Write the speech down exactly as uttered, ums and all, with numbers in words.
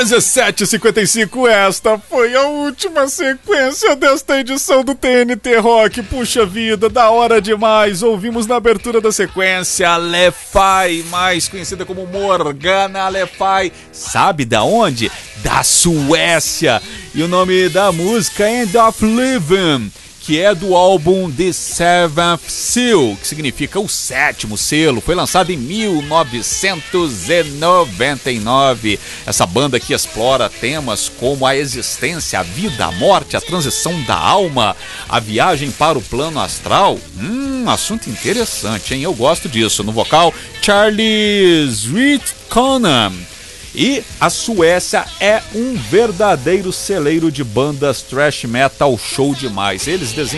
dezessete e cinquenta e cinco, esta foi a última sequência desta edição do T N T Rock. Puxa vida, da hora demais. Ouvimos na abertura da sequência Le Fay, mais conhecida como Morgana Le Fay. Sabe da onde? Da Suécia. E o nome da música é End of Living, que é do álbum The Seventh Seal, que significa o sétimo selo. Foi lançado em mil novecentos e noventa e nove. Essa banda que explora temas como a existência, a vida, a morte, a transição da alma, a viagem para o plano astral. Hum, assunto interessante, hein? Eu gosto disso. No vocal, Charlie Sweetconan. E a Suécia é um verdadeiro celeiro de bandas thrash metal, show demais. Eles desenvolveram